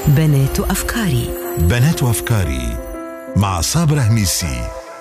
بنات أفكاري. بنات أفكاري مع صابرة هنيسي.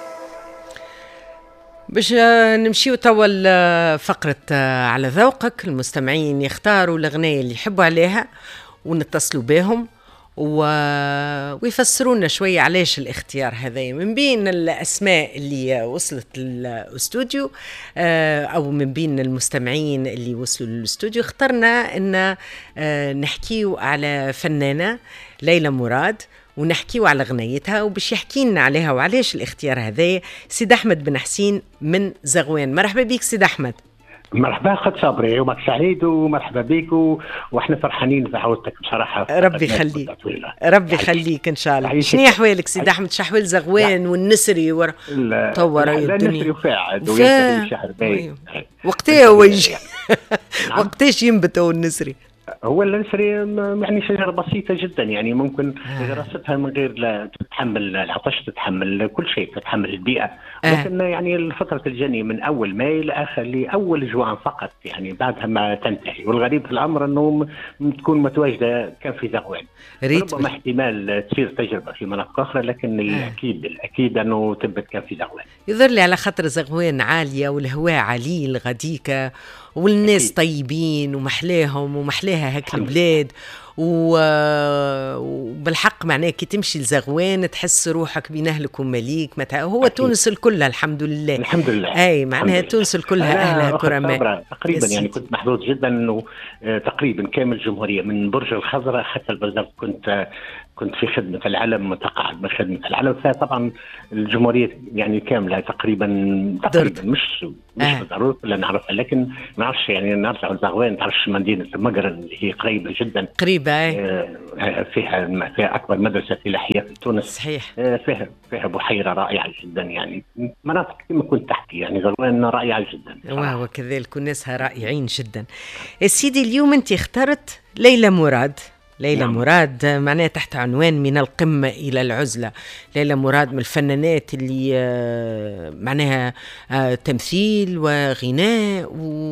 باش نمشيو توا فقرة على ذوقك. المستمعين يختاروا الأغنية اللي يحبوا عليها ونتصلوا بهم ويفسرونا شوية علاش الاختيار هذا. من بين الأسماء اللي وصلت للاستوديو أو من بين المستمعين اللي وصلوا للاستوديو اخترنا أن نحكيو على فنانة ليلى مراد ونحكيو على غنيتها، وباش يحكي لنا عليها وعلاش الاختيار هذا سيد أحمد بن حسين من زغوان. مرحبا بيك سيد أحمد. مرحبا خد صبري، يومك سعيد ومرحبا بيك واحنا فرحانين بعودتك بصراحه. ربي يخليك ربي يخليك ان شاء الله. شنو احوالك سيد احمد؟ شحوال زغوان والنسري طور الدنيا؟ النسري وفاعد وينتهي شهر باين. وقتها ويجي وقتاش ينبتوا النسري؟ هو النسري يعني شجرة بسيطة جدا، يعني ممكن دراستها من غير لا تتحمل العطش، تتحمل كل شيء، تتحمل البيئة. لكن يعني فترة الجني من أول ماي لأول جوان فقط، يعني بعدها ما تنتهي. والغريب في الأمر أنه تكون متواجدة كان في زغوان. ربما احتمال تصير تجربة في مناطق أخرى، لكن الأكيد أنه تبت كان في زغوان. يظهر لي على خاطر زغوان عالية والهواء عليل غديكة والناس طيبين ومحلاهم ومحلاها هك البلاد وبالحق معناه كي تمشي لزغوان تحس روحك بين أهلك ومليك. هو تونس الكلها الحمد لله. الحمد لله. أي معناها تونس الكلها أهلها كرماء. تقريبا يعني كنت محظوظ جدا أنه تقريبا كامل الجمهورية من برج الخضراء حتى البزار كنت في خدمة العلم، متقاعد من خدمة العلم. فطبعا الجمهورية يعني كاملة تقريبا مش بالضرورة كلنا نعرفها، لكن ما نعرفش يعني نرجع لزغوان. تعرفش مدينة المقرن اللي هي قريبة جدا، قريبة فيها أكبر مدرسة فلاحية في تونس. صحيح. فيها بحيرة رائعة جدا، يعني مناطق كما كنت تحكي، يعني زغوان رائعة جدا. وهو كذلك ناسها رائعين جدا. سيدي اليوم أنت اخترت ليلى مراد. ليلى مراد معناها تحت عنوان من القمة إلى العزلة. ليلى مراد من الفنانات اللي معناها تمثيل وغناء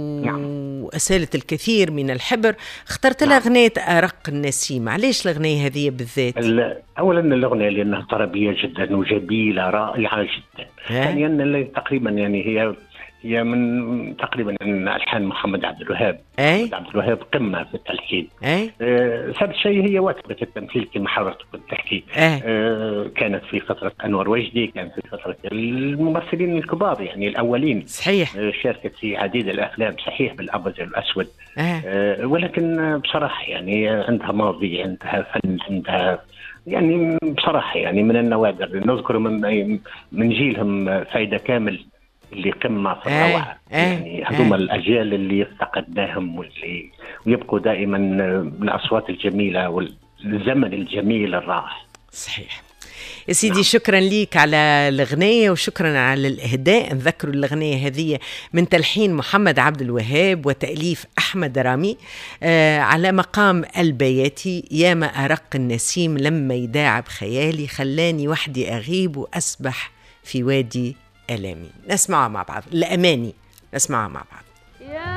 وأسالت الكثير من الحبر. اخترت لها أغنية أرق النسيم. علاش الأغنية هذه بالذات؟ أولا الأغنية لأنها طربية جدا وجميلة رائعة جدا. ثانيا تقريبا يعني هي من تقريبا ألحان محمد عبد الوهاب. محمد عبد الوهاب قمة في التلحين. ثالث شيء هي واكبة التمثيل كما حضرتك كنت تحكي. كانت في فترة أنور وجدي، كانت في فترة الممثلين الكبار يعني الأولين. صحيح. شاركت في عديد الأفلام صحيح بالأبيض والأسود. ولكن بصراحة يعني عندها ماضي، عندها فن، عندها يعني بصراحة يعني من النوادر. نذكر من جيلهم فايدة كامل اللي قمة في الروعة. يعني هذوما الأجيال اللي افتقدناهم واللي يبقوا دائما من الأصوات الجميلة والزمن الجميل الرائع. صحيح يا سيدي. شكرا ليك على الأغنية وشكرا على الإهداء. نذكروا الأغنية هذه من تلحين محمد عبد الوهاب وتأليف أحمد رامي على مقام البياتي. يا ما أرق النسيم لما يداعب خيالي، خلاني وحدي أغيب وأسبح في وادي ألامي. نسمعها مع بعض. الأماني نسمعها مع بعض.